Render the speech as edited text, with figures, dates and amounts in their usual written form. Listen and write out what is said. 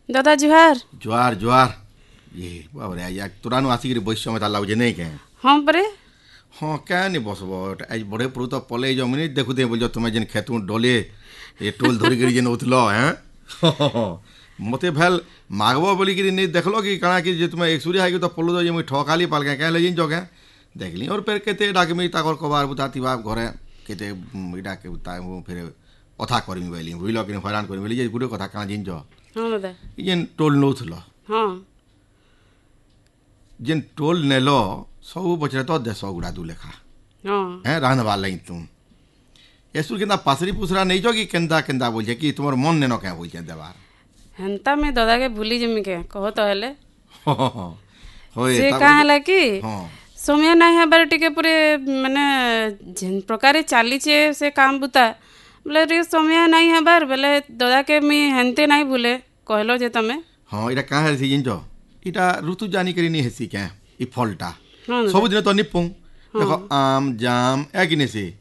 दादा जुहार। जुआर जुआर ये बाबरे या तोरानु आसिक बैश्य मत लागे नहीं के हाँ परे हाँ क्या नहीं बसब आज बड़े पड़ू तो पले जो मुझे देखुते बोल तुम्हें जेन खेतु डोले ये टोल धरिक जेन उठल हैं मत भेल मागब बोलिक नहीं देखल कि कणा कि तुम एक सूर्य है तो पलू तो मुझे ठकाली पाल क्या लगे जगह देखली और फिर केते डाकमी ताकर कबार बुता तिबा घरे केते इटा के फिर कथा करमी बोली बुझल कि हैरान करमी बोली गुटे कथा कणा जिन हाँ दादा जेन टोल नौल हाँ जेन टोल नेल सब बचरे तो देश गुड़ा दू लेखा हाँ हैं रांधवा लगी तुम एसुर केंदा पासरी पुसरा नहीं जो कि केंदा केंदा बोल कि तुम मन नेनो क्या बोल देवार हेन्ता में दादा के भूली जमी के कह तो हेले होए से का हला कि हां समय नहीं हबार टिके पूरे माने जेन प्रकार चलीचे से काम बुता बोले रे समय नहीं हबार बोले दादा के मी हेनते नहीं भूले कहलो जे तमे हां इटा का है जिन जो इटा ऋतु जानी करी नहीं हेसी क्या ई फलटा हाँ सब दिन तो निपु देखो आम जाम एगिने से